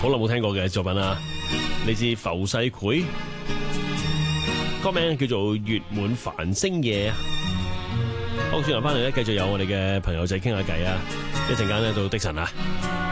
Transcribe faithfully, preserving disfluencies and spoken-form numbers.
好耐冇聽過嘅作品啊，嚟自浮世繪，歌名叫做《月滿繁星夜》。好，轉頭翻嚟咧，繼續有我哋嘅朋友仔傾下偈啊！一陣間咧到的神啊！